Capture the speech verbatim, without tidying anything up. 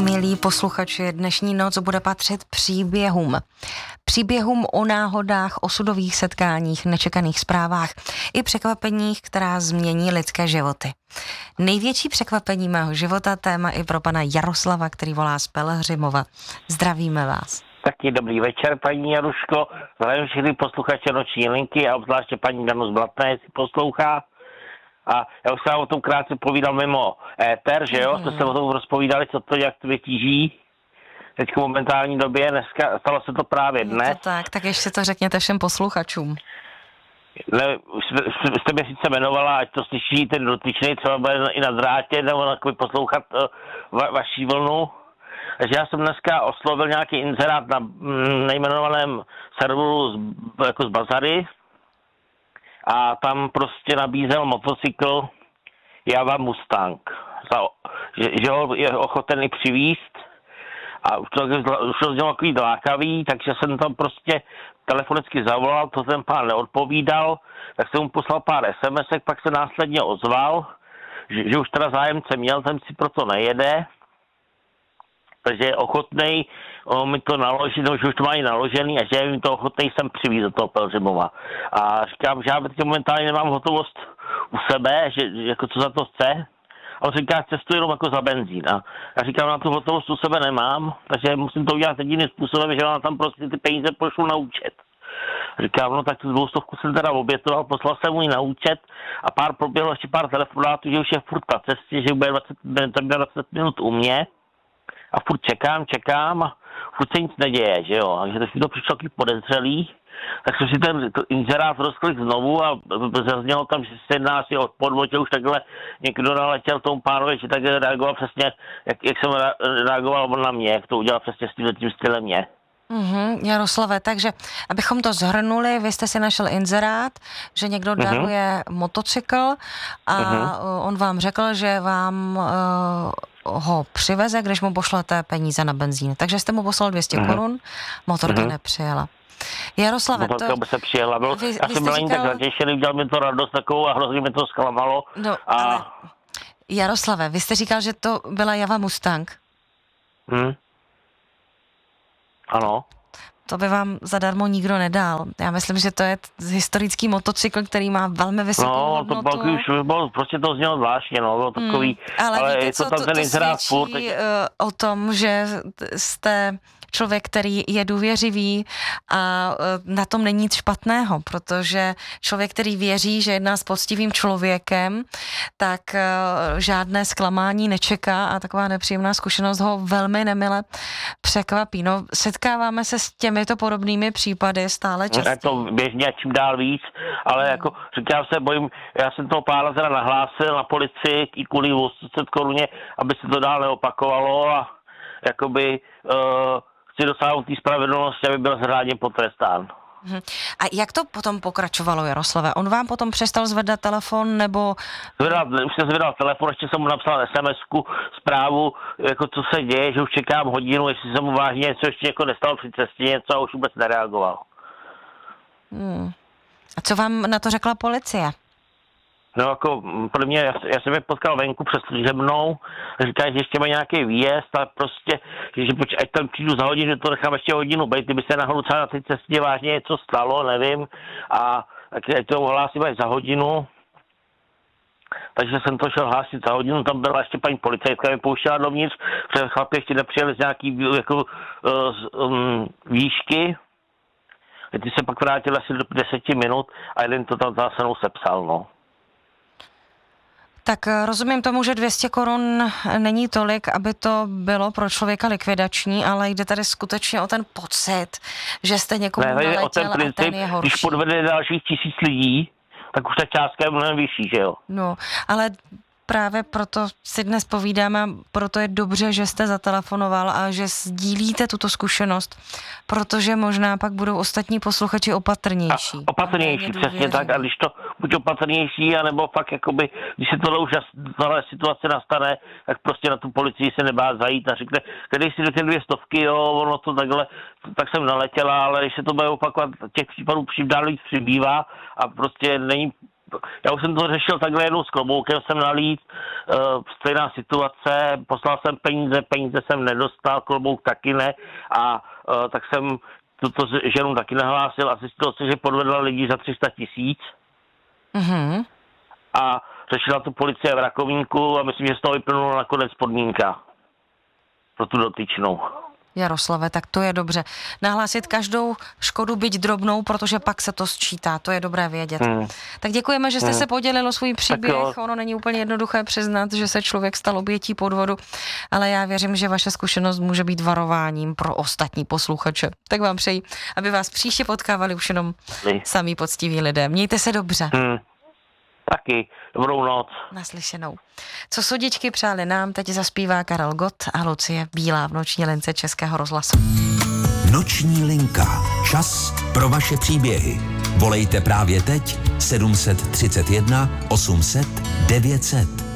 Milí posluchači, dnešní noc bude patřit příběhům. Příběhům o náhodách, osudových setkáních, nečekaných zprávách i překvapeních, která změní lidské životy. Největší překvapení mého života, téma i pro pana Jaroslava, který volá z Pelhřimova. Zdravíme vás. Taky dobrý večer, paní Jaruško. Zdravím všechny posluchače Noční linky a obzvláště paní Danu z Blatné, jestli poslouchá. A já už jsem o tom krátce povídal mimo éter, že jo, co se o tom rozpovídali, co to, jak to vytíží. Teď v momentální době, dneska, stalo se to právě dnes. Je to tak, tak ještě to řekněte všem posluchačům. Ne, jste mě sice jmenovala, ať to slyší ten dotyčný, třeba bude i na drátě, nebo takový poslouchat uh, va, vaší vlnu. Takže já jsem dneska oslovil nějaký inzerát na mm, nejmenovaném serveru z, jako z Bazary. A tam prostě nabízel motocykl Java Mustang, za, že, že ho je ochoten i přivízt a už to, už to znělo takový dlákavý, takže jsem tam prostě telefonicky zavolal, to ten pán neodpovídal, tak jsem mu poslal pár SMSek, pak se následně ozval, že, že už teda zájemce měl, ten si proto nejede, takže je ochotnej mi to naložit, no, že už to má i naložený a že je mi to ochotnej sem přivízt do toho Pelhřimova. A říkám, že já teď momentálně nemám hotovost u sebe, že, že jako co za to chce. A on říká, cestuji jenom jako za benzín. A já říkám, na tu hotovost u sebe nemám, takže musím to udělat jediným způsobem, že vám tam prostě ty peníze pošlu na účet. Říkám, no tak tu dvoustovku jsem teda obětoval, poslal jsem mu ji na účet a pár proběhlo ještě pár telefonátů, že už je furt na cestě, že bude dvacet, dvacet minut u mě. A furt čekám, čekám a furt se nic neděje, že jo. Takže teď mi to přišlo taky podezřelý, tak jsem si ten inzerát rozklik znovu a zaznělo tam, že se jedná asi o podvod, že už takhle někdo naletěl tomu pánovi, že tak reagoval přesně, jak, jak jsem reagoval on na mě, jak to udělal přesně s tím stylem mě. Mm-hmm, Jaroslave, takže abychom to zhrnuli, vy jste si našel inzerát, že někdo mm-hmm. daruje motocykl a mm-hmm. on vám řekl, že vám uh, ho přiveze, když mu pošlete peníze na benzín. Takže jste mu poslal dvě stě mm-hmm. korun, motorka mm-hmm. nepřijela. Jaroslave, motorka to... by se přijela. Byl, vy, já vy jsem byl říkal... tak zatěšený, udělal mi to radost takovou a hrozně mi to zklamalo. No, a... ale... Jaroslave, vy jste říkal, že to byla Java Mustang. Hmm. Ano. To by vám zadarmo nikdo nedal. Já myslím, že to je historický motocykl, který má velmi vysokou no, hodnotu. No, to pak už bylo, prostě to znělo zvláštně, no, bylo takový, hmm, ale, ale víte, je to co, tam to, ten to inzerát furt. svědčí tak... o tom, že jste člověk, který je důvěřivý a na tom není nic špatného, protože člověk, který věří, že jedná s poctivým člověkem, tak žádné zklamání nečeká a taková nepříjemná zkušenost ho velmi nemile překvapí. No, setkáváme se s těmito podobnými případy stále častěji. Je to běžně čím dál víc, ale hmm. jako říkám se, bojím, já jsem toho pána teda nahlásil na policii i kvůli sto koruně, aby se to dál neopakovalo a jakoby uh, chci dosáhnout té spravedlnosti, aby byl řádně potrestán. Hmm. A jak to potom pokračovalo, Jaroslave? On vám potom přestal zvedat telefon, nebo... Zvedal, už jsem zvedal telefon, ještě jsem mu napsal SMSku, zprávu, jako co se děje, že už čekám hodinu, jestli se mu vážně něco ještě jako nestalo při cestě, něco a už vůbec nereagoval. Hmm. A co vám na to řekla policie? No jako pro mě, já, já jsem je potkal venku před služebnou, říkají, že ještě má nějaký výjezd, ale prostě, že poč, ať tam přijdu za hodinu, že to nechám ještě hodinu být, kdyby se nahoru třeba na té cestě vážně něco stalo, nevím, a ať to hlásím až za hodinu. Takže jsem to šel hlásit za hodinu, tam byla ještě paní policajtka, mě pouštěla dovnitř, protože chlapi ještě nepřijeli z nějaký jako, uh, um, výšky. Ty se pak vrátili asi do deseti minut a jeden to tam zase mnou sepsal, no. Tak rozumím tomu, že dvě stě korun není tolik, aby to bylo pro člověka likvidační, ale jde tady skutečně o ten pocit, že jste někomu ne, naletěl o ten princip, a ten je horší. Když podvede dalších tisíc lidí, tak už ta částka je mnohem vyšší, že jo? No, ale právě proto si dnes povídáme, proto je dobře, že jste zatelefonoval a že sdílíte tuto zkušenost, protože možná pak budou ostatní posluchači opatrnější. A opatrnější, přesně tak. A když to buď opatrnější, anebo fakt jakoby, když se tohle už tahle situace nastane, tak prostě na tu policii se nebá zajít a řekne, když si do těch dvě stovky, jo, ono to takhle, tak jsem naletěla, ale když se to bude opakovat, těch případů přidál víc přibývá a prostě není já už jsem to řešil takhle jednou s kloboukem, jsem nalít, uh, stejná situace, poslal jsem peníze, peníze jsem nedostal, klobouk taky ne a uh, tak jsem tuto ženu taky nahlásil a zjistil se, že podvedla lidi za tři sta tisíc. Mm-hmm. A řešila to policie v Rakovníku a myslím, že z toho vyplnula nakonec podmínka pro tu dotyčnou. Jaroslave, tak to je dobře. Nahlásit každou škodu, byť drobnou, protože pak se to sčítá, to je dobré vědět. Hmm. Tak děkujeme, že jste hmm. se podělil o svůj příběh. Ono není úplně jednoduché přiznat, že se člověk stal obětí podvodu, ale já věřím, že vaše zkušenost může být varováním pro ostatní posluchače. Tak vám přeji, aby vás příště potkávali už jenom samí poctiví lidé. Mějte se dobře. Hmm. Taky. Dobrou noc. Naslyšenou. Co sudičky přáli nám, teď zaspívá Karel Gott a Lucie Bílá v noční lince Českého rozhlasu. Noční linka. Čas pro vaše příběhy. Volejte právě teď sedm set třicet jedna osm set devět set.